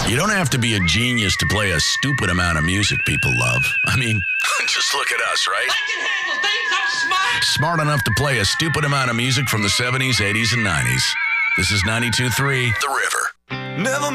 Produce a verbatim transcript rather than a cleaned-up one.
You don't have to be a genius to play a stupid amount of music people love. I mean, just look at us, right? I can handle things. I'm smart. Smart enough to play a stupid amount of music from the seventies, eighties, and nineties. This is ninety-two point three The River. Never